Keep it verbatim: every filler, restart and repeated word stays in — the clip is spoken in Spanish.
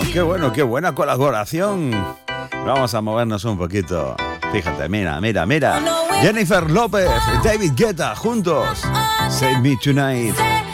qué bueno, qué buena colaboración. Vamos a movernos un poquito. Fíjate, mira, mira, mira. Jennifer López y David Guetta juntos. Save Me Tonight.